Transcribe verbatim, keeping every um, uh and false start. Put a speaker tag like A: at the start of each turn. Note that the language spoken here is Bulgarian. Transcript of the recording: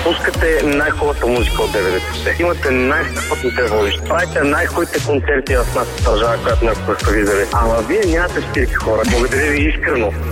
A: Пускате най-хубавата музика от деветдесетте. Имате най-страхотните водещи. Правите най-хубавите концерти в нашата държава, която някога сте виждали. Ама вие нямате спирки, хора. Благодаря ви искрено.